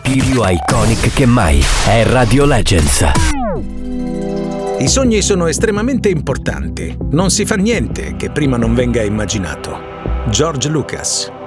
più iconic che mai. È Radio Legends. I sogni sono estremamente importanti. Non si fa niente che prima non venga immaginato. George Lucas.